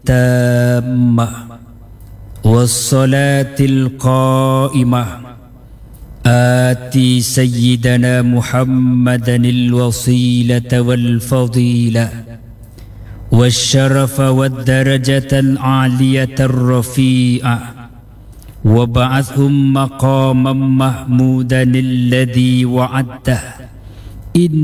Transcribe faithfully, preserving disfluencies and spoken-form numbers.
التامة والصلاة القائمة آتي سيدنا محمدا الوسيلة والفضيلة والشرف والدرجة العالية الرفيعة وابعثهم مقاما محمودا الذي وعدته. إن